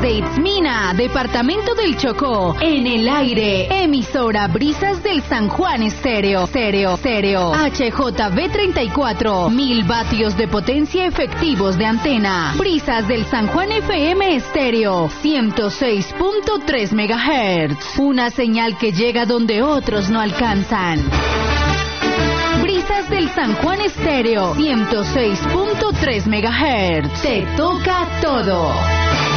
Desde Itzmina, departamento del Chocó, en el aire, emisora Brisas del San Juan Estéreo, HJB 34, 1000 vatios de potencia efectivos de antena. Brisas del San Juan FM Estéreo, 106.3 MHz, una señal que llega donde otros no alcanzan. Brisas del San Juan Estéreo, 106.3 MHz. Te toca todo.